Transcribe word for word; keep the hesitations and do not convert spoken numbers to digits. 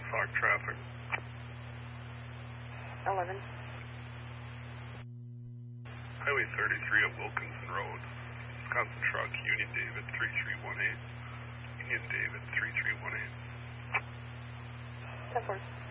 Fog traffic. eleven. Highway thirty-three at Wilkinson Road. Wisconsin truck, Union David three three one eight. Union David three three one eight. ten four.